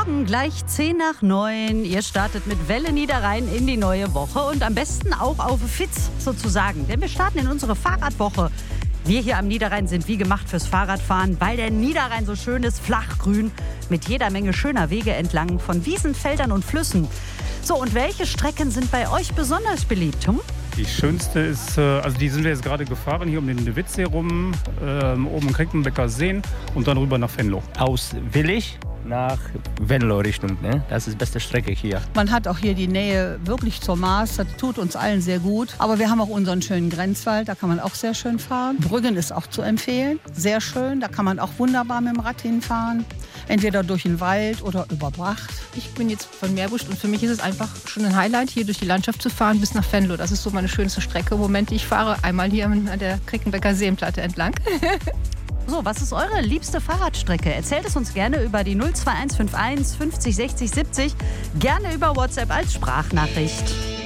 Morgen gleich 10 nach 9. Ihr startet mit Welle Niederrhein in die neue Woche und am besten auch auf Fitz sozusagen. Denn wir starten in unsere Fahrradwoche. Wir hier am Niederrhein sind wie gemacht fürs Fahrradfahren, weil der Niederrhein so schön ist, flachgrün, mit jeder Menge schöner Wege entlang von Wiesen, Feldern und Flüssen. So, und welche Strecken sind bei euch besonders beliebt? Die schönste ist, also die sind wir jetzt gerade gefahren, hier um den Witzsee rum, oben in Krickenbecker Seen und dann rüber nach Venlo. Aus Willig nach Venlo Richtung, ne? Das ist die beste Strecke hier. Man hat auch hier die Nähe wirklich zur Maas, das tut uns allen sehr gut. Aber wir haben auch unseren schönen Grenzwald, da kann man auch sehr schön fahren. Brüggen ist auch zu empfehlen, sehr schön, da kann man auch wunderbar mit dem Rad hinfahren. Entweder durch den Wald oder über Bracht. Ich bin jetzt von Meerbusch und für mich ist es einfach schon ein Highlight, hier durch die Landschaft zu fahren bis nach Venlo. Das ist so meine schönste Strecke im Moment, die ich fahre. Einmal hier an der Krickenbecker Seenplatte entlang. So, was ist eure liebste Fahrradstrecke? Erzählt es uns gerne über die 02151 50 60 70. Gerne über WhatsApp als Sprachnachricht.